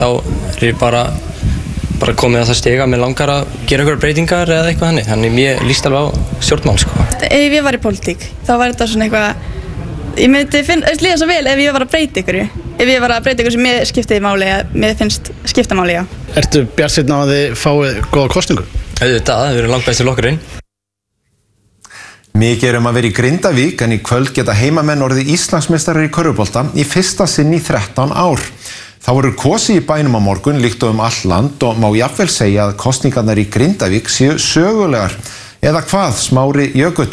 þá ég bara komið á það stiga með langar að gera einhverjar breytingar eða eitthvað þannig. Þannig mér líst alveg á stjórnmál, sko. Ef ég var í pólitík, þá var þetta svona eitthvað, ég myndi líða svo vel ef ég var að breyta ykkur. Ef ég var að breyta ykkur sem mér skiptiði máli, mér finnst skipta máli, já. Ertu bjartsýnn á að þið fáið góða kosningu? Auðvitað, við erum langbæstur flokkurinn. Mikið að vera í Grindavík en í kvöld geta heimamenn orðið Íslandsmeistarar í körfubolta í fyrsta sinn í 13 ár. Þá verður kosið í bænum á morgun líkt og all land og má jafnvel segja að kosningarnar í Grindavík séu sögulegar. Eða hvað, Smári Jökull?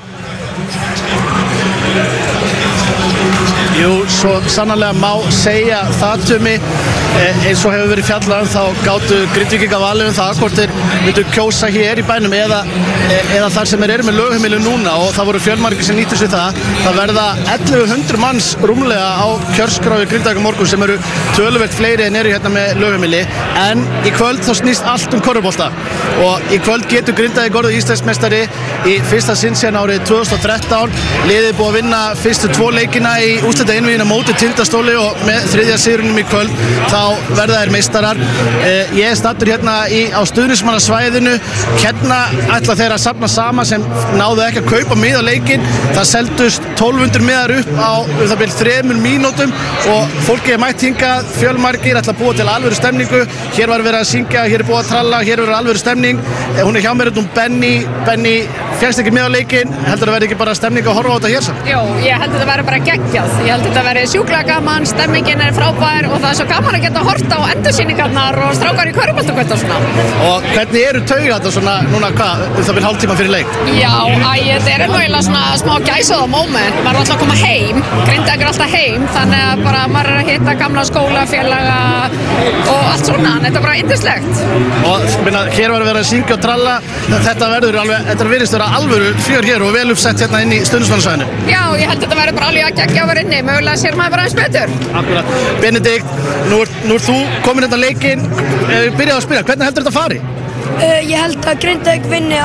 Jú, svo sannarlega má segja það, Tumi. Eins og hefur verið fjallað þá gátu Grindvíkingar valið það hvort þeir myndu kjósa hér í bænum eða þar sem eru með lögheimili núna, og það voru fjölmargir sem nýttu sér það. Það verða 1100 manns rúmlega á kjörskráfi Grindavík á morgun sem eru töluvert fleiri en eru hérna með lögheimili. En í kvöld þá snýst allt körfubolta og í kvöld getur Grindavík orðið Íslandsmeistari í fyrsta sinn síðan árið 2013. Liðið búið að vinna fyrstu 2 leikina í úrslitaeinvíginu móti Tindastóli og með 3. sigrinum í kvöld þá verða þeir meistarar. Ég er staddur hérna á stuðningsmannasvæðinu. Hérna ætla þeir að safna saman sem náðu ekki að kaupa miða leikinn. Það seldust 1200 miðar upp á það bil 3 mínútum og fólki er mætt hingað, fjölmargir ætla að búa til alvöru stemningu. Hér var verið að syngja, hér er búið að tralla, hér er alvöru stemning. Hún er hjá mér Benny, fékkst ekki miða leikinn. Heldur það verði ekki bara stemning að horfa á þetta hér samt? Jó, ég held þetta verði bara geggjað. Ég held þetta verði sjúklega gaman, stemmingin er frábær og það er svo gaman að geta horft á endursýningarnar og strákar í körfuboltakvöld og svona. Og hvernig eru taugar þetta svona núna það vil hálftíma fyrir leik? Já, þetta er eiginlega svona smá gæsaða moment. Maður er alltaf að koma heim, Grindavík er alltaf heim, þannig að bara maður er að hitta gamla skólafélaga og allt svona, þetta er bara yndislegt. Og hér var verið að syngja og tralla, þetta virðist vera alvöru fjör hér og vel uppsett hérna inn í stuðningsmannasvæðinu. Já, ég held þetta verði bara alveg að geggja að vera inni, mögulega sér maður bara aðeins betur. Akkurat. Benedikt, nú ert þú komin hérna leikinn, byrjaðu að spyrja, hvernig heldur þetta fari? Ég held að Grindavík vinni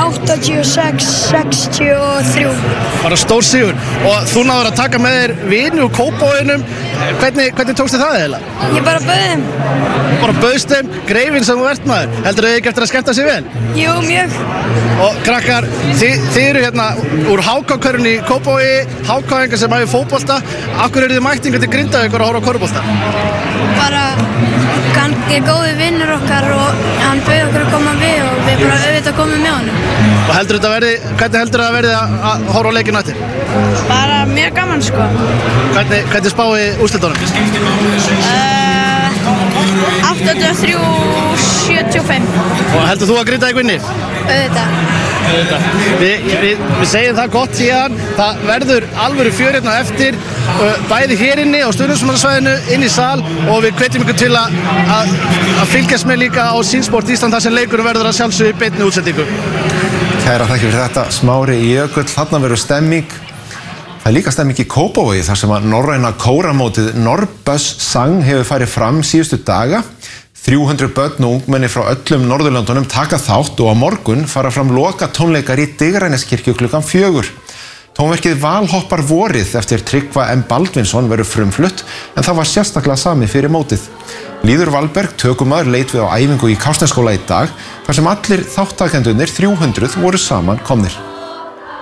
86-63. Bara stór sigur. Og þú náður að taka með þér vini úr Kópavoginum. Hvernig tókst þið það eiginlega? Ég bara bauð þeim. Bara bauðst þeim, greifinn sem þú ert maður. Heldur þið ekki eftir að skemmta sig vel? Jú, mjög. Og krakkar, þið eru hérna úr HK-körfunni í Kópavogi, HK-ingar sem hafi fótbolta. Akkur eru þið mættingar til Grindavíkur að horfa á körfubolta? Bara er góði vinnur okkar og hann bauð okkur að koma við og við bara auðvitað komum með honum. Og hvernig heldur það verði að horfa á leikinn eftir? Bara mjög gaman, sko. Hvernig spáði úrslitunum? 83-75. Og heldur þú að Grindavík vinni? Auðvitað. Við segjum það gott síðan. Það verður alvöru fjör hérna eftir, bæði hér inni á stuðningsmannasvæðinu, inn í sal, og við hvetjum ykkur til að fylgjast með líka á Sýnsport Ísland þar sem leikurinn verður að sjálfsögðu í beinni útsendingu. Kæra þakkir fyrir þetta, Smári Jökull. Þarna verður stemming. Það er líka stemming í Kópavogi þar sem að norræna kóramótið Norrbus Sang hefur farið fram síðustu daga. 300 börn og ungmenni frá öllum Norðurlöndunum taka þátt og á morgun fara fram loka tónleikar í Digraneskirkju klukkan 4. Tónverkið Valhoppar vorið eftir Tryggva M. Baldvinsson verður frumflutt en það var sérstaklega samið fyrir mótið. Lýður Valberg, tökumaður, leit við á æfingu í Kársnesskóla í dag þar sem allir þáttakendurnir 300 voru saman komnir.